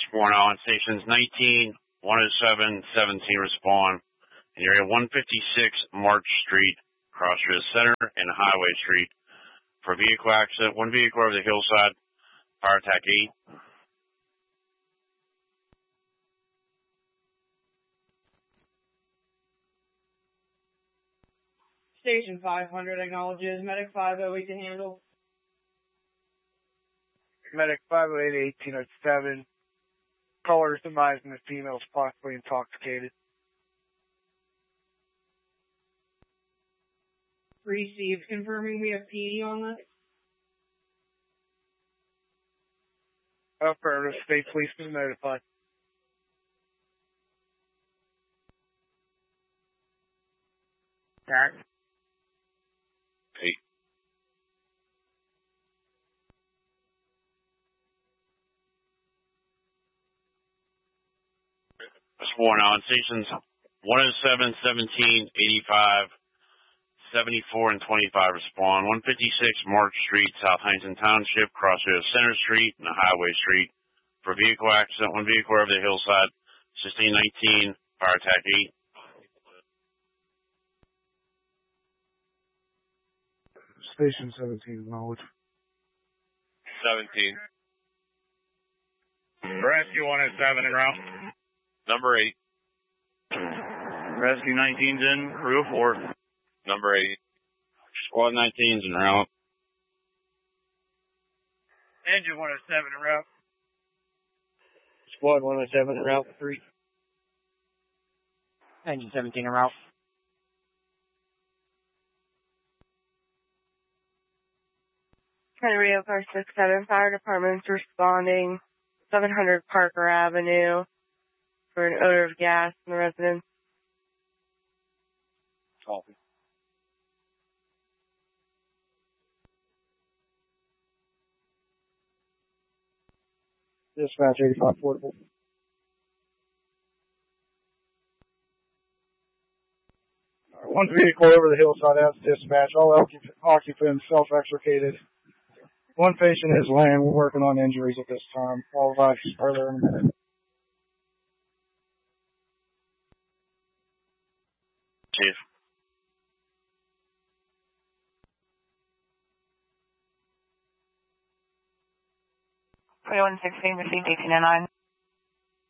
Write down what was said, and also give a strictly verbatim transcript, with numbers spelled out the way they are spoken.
Sworn on stations nineteen, one oh seven, seventeen respond. In area one fifty-six March Street, Crossroads Center and Highway Street. For vehicle accident, one vehicle over the hillside, fire attack eight. Station five hundred acknowledges medic five oh eight to handle. Medic five oh eight, eighteen oh seven. Caller is advising the female is possibly intoxicated. Received. Confirming we have P D on that. Affirmative. State police is notified. Alright. Eight. Sworn on stations one oh seven, seventeen, eighty-five, seventy-four, and twenty-five respond. one fifty-six March Street, South Huntington Township, Crossroads Center Street, and Highway Street. For vehicle accident, one vehicle over the hillside, sixteen nineteen, fire attack eight. Station seventeen, knowledge. seventeen. Rescue one oh seven en route. Number eight. Rescue nineteen's in, crew of four. Number eight. Squad nineteen's en route. Engine one oh seven en route. Squad one oh seven en route three. Engine seventeen en route. Henry Car six seven Fire Department's responding seven hundred Parker Avenue for an odor of gas in the residence. Copy. Dispatch eighty-five portable. One vehicle over the hillside as dispatch. All occupants self-extricated. One patient is laying. We're working on injuries at this time. All lives are there in a minute. Chief. twenty-one sixteen received eighteen oh nine.